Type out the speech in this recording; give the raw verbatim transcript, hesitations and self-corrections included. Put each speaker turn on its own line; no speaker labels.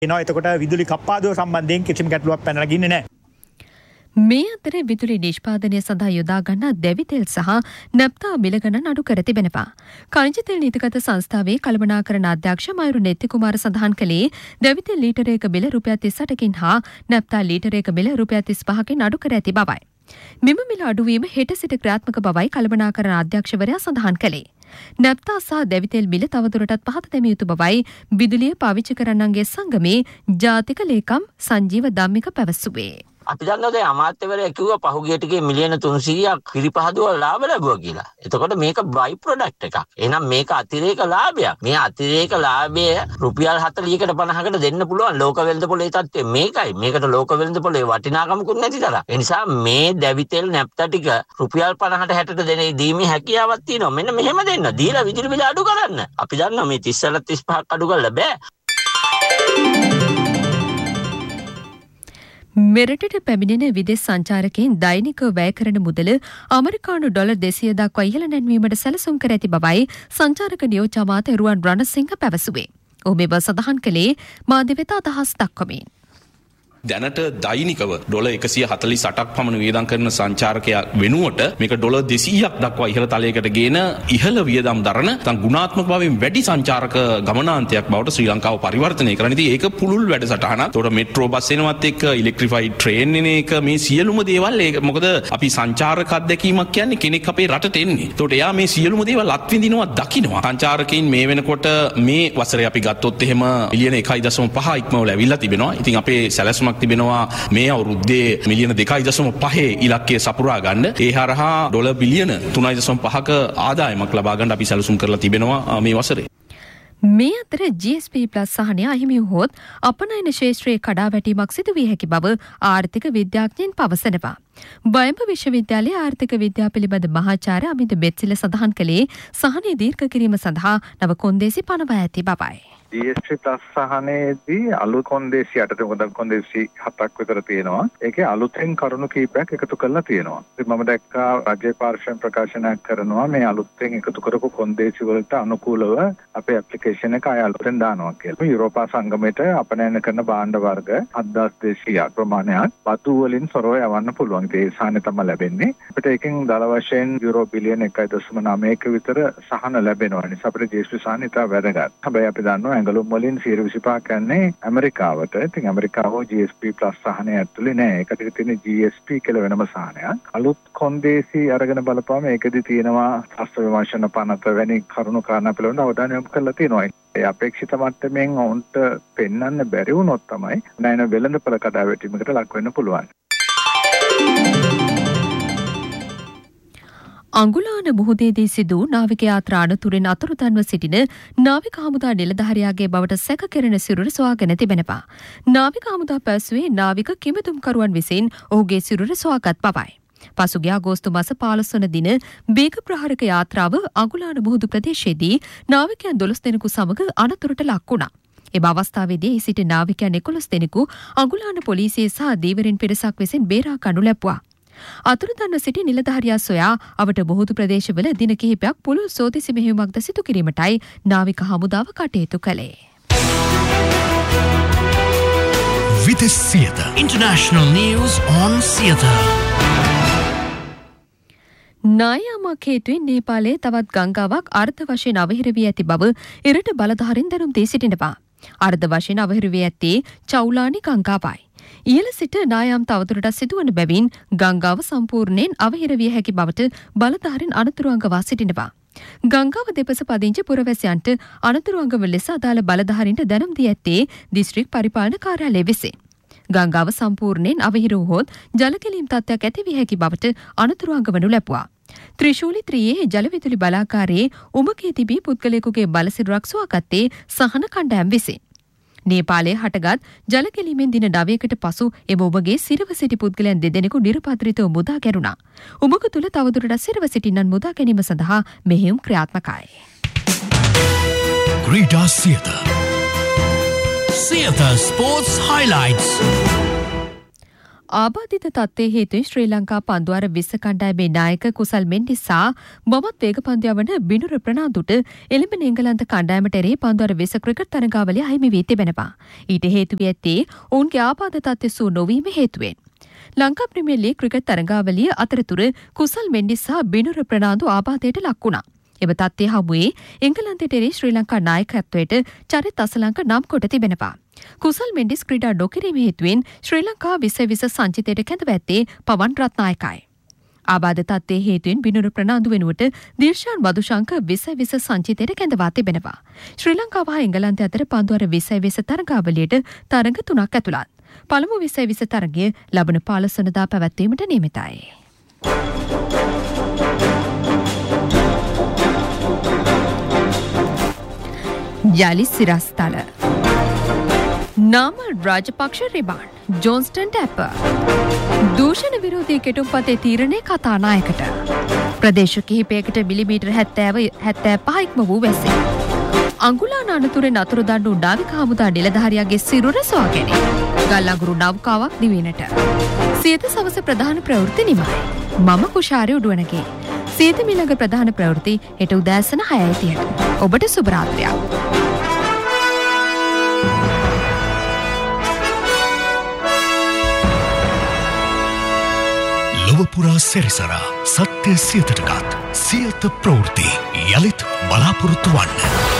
එනවා. එතකොට විදුලි කප්පාදුව සම්බන්ධයෙන් කිසිම ගැටලුවක් පැනලා ගින්නේ නැහැ.
මේ අතර විදුලි නිෂ්පාදනය සඳහා යොදා ගන්නා දැවිතෙල් සහ නැප්තා මිල ගණන් අඩු කර තිබෙනවා. ඛනිජ තෙල් නීතිගත සංස්ථාවේ කළමනාකරණ අධ්‍යක්ෂ මයුරු නෙත්තිකුමාර සඳහන් කළේ දැවිතෙල් ලීටරයක මිල රුපියල් තිස් අටකින් හා නැප්තා ලීටරයක මිල රුපියල් තිස් පහකින් අඩු කර ඇති බවයි. මෙම මිල අඩුවීම හෙට සිට ක්‍රියාත්මක බවයි කළමනාකරණ අධ්‍යක්ෂවරයා සඳහන් කළේ. නැප්තා සහ දැවිතෙල් මිල තවදුරටත් පහත දැමිය යුතු බවයි විදුලිය පාවිච්චි කරන්නන්ගේ සංගමේ ජාතික ලේකම් සංජීව ධම්මික පැවසුවේ.
අපි දන්නවා දැන් අමාත්‍යවරයා කිව්වා පහුගිය ටිකේ මිලියන තුන්සීයක් පිරිපහදුව ලාභ ලැබුවා කියලා. එතකොට මේක බයි ප්‍රොඩක්ට් එකක්. එහෙනම් මේක අතිරේක ලාභයක්. මේ අතිරේක ලාභය රුපියල් හතලිහකට පනහකට දෙන්න පුළුවන් ලෝක වෙළඳ පොලේ තත්ත්වය මේකයි. මේකට ලෝක වෙළඳ පොලේ වටිනාකමකුත් නැති තරම්. ඒ නිසා මේ දැවිතෙල් නැප්තා ටික රුපියල් පනහට හැටට දෙන දීමේ හැකියාවක් තියෙනවා. මෙන්න මෙහෙම දෙන්න. දීලා විදුලි බිල අඩු කරන්න. අපි දන්නවා මේ තිස් තිස් පහක් අඩු කරලා බෑ.
මෙරටට පැමිණෙන විදේශ සංචාරකයන් දෛනිකව වැය කරන මුදල ඇමරිකානු ඩොලර් දෙසිය දක්වා ඉහළ නැන්වීමට සැලසුම් කර ඇති බවයි සංචාරක නියෝජ්‍ය අමාත්‍ය රුවන් රණසිංහ පැවසුවේ. ඔහු මෙව සඳහන් කළේ මාධ්‍ය වෙත අදහස් දක්වමින්.
දැනට දෛනිකව ඩොලර් එකසිය හතළිස් අටක් පමණ වියදම් කරන සංචාරකයා වෙනුවට මේක ඩොලර් දෙසීයක් දක්වා ඉහළ තලයකට ගෙන ඉහළ වියදම් දරන තන් ගුණාත්මක භාවයෙන් වැඩි සංචාරක ගමනාන්තයක් බවට ශ්‍රී ලංකාව පරිවර්තනය කරන. ඉතින් ඒක පුළුල් වැඩසටහනක්. ඒතකොට මෙට්‍රෝ බස් එනවත් එක්ක ඉලෙක්ට්‍රිෆයිඩ් ට්‍රේන් එන එක මේ සියලුම දේවල් ඒක මොකද අපි සංචාරක අත්දැකීමක් කියන්නේ කෙනෙක් අපේ රටට එන්නේ. ඒතකොට එයා මේ සියලුම දේවල් අත්විඳිනවා දකින්නවා. සංචාරකයින් මේ වෙනකොට මේ වසරේ අපි ගත්තොත් එහෙම මිලියන එකයි දශම පහ ඉක්මවල ඇවිල්ලා තිබෙනවා. ඉතින් අපේ සැලැස්ම තිබෙනවා මේ අවුරුද්දේ මිලියන දෙකයි දශම පහේ ඉලක්කය සපුරා ගන්න. ඒ හරහා ඩොලර් බිලියන තුනයි දශම පහක ආදායමක් ලබා ගන්න අපි සැලසුම් කරලා තිබෙනවා මේ වසරේ.
මේ අතර ජී එස් පී ප්ලස් සහනය අහිමි වුවහොත් අපනයන ශේෂ්ත්‍රයේ කඩාවැටීමක් සිදු විය හැකි බව ආර්ථික විද්‍යාඥයින් පවසනවා. බයඹ විශ්වවිද්‍යාලයේ ආර්ථික විද්‍යාව පිළිබඳ මහාචාර්ය අමිත බෙත්සිල සඳහන් කළේ සහනය දීර්ඝ කිරීම සඳහා නව කොන්දේසි පනවා ඇති බවයි.
ජී එස් පී ප්ලස් සහනයේදී අලුත් කොන්දේසි යටතේ මොකද කොන්දේසි හතක් විතර තියෙනවා. ඒකේ අලුතෙන් කරුණු කීපයක් එකතු කරලා තියෙනවා. ඉතින් මම දැක්කා රාජ්‍ය පාර්ශ්වයෙන් ප්‍රකාශනයක් කරනවා මේ අලුතෙන් එකතු කරපු කොන්දේසි වලට අනුකූලව අපේ ඇප්ලිකේෂන් එක අය අලුතෙන් දානවා කියලා. යුරෝපා සංගමයට අපනයන කරන භාණ්ඩ වර්ග හත්දාස් දෙසීයක් ප්‍රමාණයක් බදු වලින් සොරව යවන්න පුළුවන්. ඒ සහනය තමයි ලැබෙන්නේ. අපිට ඒකෙන් දල වශයෙන් යුරෝ බිලියන එකයි දශම නවයක විතර සහන ලැබෙනවා. ඒ නිසා අපිට ජී එස් පී සහන ඉතා වැදගත්. හැබැයි අපි දන්නවා ඇඟලුම් වලින් සියයට විසිපහ යන්නේ ඇමරිකාවට. ඉතින් ඇමරිකාව ජී එස් පී ප්ලස් සහනය ඇතුලේ නෑ. ඒකට තියෙන ජී එස් පී කියලා වෙනම සහනයක්. අලුත් කොන්දේසි අරගෙන බලපුවම ඒකෙදි තියෙනවා ශාස්ත්‍ර විමර්ශන පනත වැනි කරුණු කාරණා පිළිබඳව අවධානය යොමු කරලා තියෙනවා. ඒ අපේක්ෂිත මට්ටමින් ඔවුන්ට පෙන්වන්න බැරි වුණොත් තමයි නැයින වෙළඳපොළ කඩාවැටීමකට ලක් වෙන්න පුළුවන්.
අඟුලාන මුහුදේදී සිදු නාවික යාත්‍රා අනතුරෙන් අතුරුදන්ව සිටින නාවික හමුදා නිලධාරියාගේ බවට සැක කෙරෙන සිරුර සොයාගෙන තිබෙනවා. නාවික හමුදා පැවසුවේ නාවික කිමිදුම්කරුවන් විසින් ඔහුගේ සිරුර සොයාගත් බවයි. පසුගිය අගෝස්තු මාස පහළොස් වන දින වේග ප්‍රහාරක යාත්‍රාව අඟුලාන මුහුදු ප්‍රදේශයේදී නාවිකයන් දොළොස් දෙනෙකු සමග අනතුරට ලක් වුණා. එම අවස්ථාවේදී සිටි නාවිකයන් එකොළොස් දෙනෙකු අඟුලාන පොලිසිය සහ දීවරින් පිරිසක් විසින් බේරා ගනු ලැබුවා. අතුරුදන්ව සිටි නිලධාරියා සොයා අවට මුහුදු ප්‍රදේශවල දින කිහිපයක් පුළුල් සෝදිසි මෙහෙයුමක්ද සිදු කිරීමටයි නාවික හමුදාව කටයුතු කළේ.
Vites Theatre International News on Theatre.
නායාමක් හේතුවෙන් නේපාලයේ තවත් ගංගාවක් අර්ධ වශයෙන් අවහිර වී ඇති බව ඉරට බලධාරීන් දැනුම් දී සිටිනවා. අර්ධ වශයෙන් අවහිර වී ඇත්තේ චෞලානි ගංගාවයි. ඉහළ සිට නායම් තවදුරටත් සිදුවන බැවින් ගංගාව සම්පූර්ණයෙන් අවහිර විය හැකි බවට බලධාරීන් අනතුරු අංගවා සිටිනවා. ගංගාව දෙපස පදිංචි පුරවැසියන්ට අනතුරු අංගව ලෙස අදාළ බලධාරීන්ට දැනුම් දී ඇත්තේ දිස්ත්‍රික් පරිපාලන කාර්යාලය විසින්. ගංගාව සම්පූර්ණයෙන් අවහිර වුවහොත් ජලකැලීම් තත්ත්වයක් ඇති විය හැකි බවට අනතුරු අංගවනු ලැබුවා. ත්‍රිශූලි ත්‍රියේ ජලවිදුලි බලාකාරයේ උමගේ තිබී පුද්ගලයෙකුගේ බලසිරුරක් සොයාගත්තේ සහන කණ්ඩායම් විසින්. නේපාලයේ හටගත් ජලකැලීමෙන් දින නවයකට පසු එම ඔබගේ සිරව සිටි පුද්ගලයන් දෙදෙනෙකු නිර්පාත්‍රිතව මුදා ගැනුණා. උමග තුළ තවදුරටත් සිරව සිටින්නන් මුදා ගැනීම සඳහා මෙහෙයුම් ක්‍රියාත්මකයි.
Krita Theatre Theatre Sports Highlights.
ආබාධිත තත්ත්වයේ හේතුවෙන් ශ්‍රී ලංකා පන්දුවර විස්ස කණ්ඩායමේ නායක කුසල් මෙන්ඩිසා බොමත් වේගපන්දු යවන බිනුර ප්‍රනාන්දුට එළඹෙන එංගලන්ත කණ්ඩායමට එරෙහි පන්දුවර විස්ස ක්‍රිකට් තරගාවලිය අහිමි වී තිබෙනවා. ඊට හේතු වී ඇත්තේ ඔවුන්ගේ ආබාධ තත්ත්වය සූ නොවීම හේතුවෙන්. ලංකා ප්‍රීමියර් ලීග් ක්‍රිකට් තරගාවලිය අතරතුර කුසල් මෙන්ඩිසා බිනුර ප්‍රනාන්දු ආබාධයට ලක් වුණා. එම තත්ත්වය හමුවේ එංගලන්තයට එරෙහි ශ්‍රී ලංකා නායකත්වයට චරිත අසලංක නම් කොට තිබෙනවා. කුසල් මෙන්ඩිස් ක්‍රීඩා නොකිරීම හේතුවෙන් ශ්‍රී ලංකා විස විස සංචිතයට කැඳව ඇත්තේ පවන් රත්නායකයි. ආබාධ තත්ත්වයේ හේතුවෙන් බිනුර ප්‍රනාන්දු වෙනුවට දිර්ශාන් මදුශංක විස විස සංචිතයට කැඳවා තිබෙනවා. ශ්‍රී ලංකාව හා එංගලන්තය අතර පන්දුවර විස විස තරගාවලියට තරග තුනක් ඇතුළත්. පළමු විස විස තරගය ලබන පහළොස් වෙනිදා පැවැත්වීමට නියමිතයි. යලි සිරස්තල නාම රාජපක්ෂ රිබාන්ඩ් ජෝන්ස්ටන්ට ඇප දූෂණ විරෝධී කෙටුම්පතේ තීරණය කතානායකට ප්‍රදේශ කිහිපයකට මිලිමීටර් හැත්තෑව හැත්තෑ පහක්ම වූ වැස්සේ අංගුලාන අනතුරෙන් අතුරුදන් වූ නාවික හමුදා නිලධාරියාගේ සිරුර සොයාගෙන ගල්අඟුරු නෞකාවක් දිවයිනට සියත සවස ප්‍රධාන ප්‍රවෘත්ති නිමයි. මම කුෂාරි උඩුවනගේ සියත මිළඟ ප්‍රධාන ප්‍රවෘත්ති හෙට උදෑසන හය තිහට. ඔබට සුබ රාත්‍රියක්.
ලොවපුරා සැරිසරා සත්‍ය සියතටගත් සියත ප්‍රවෘත්ති යළිත් බලාපොරොත්තු වන්න.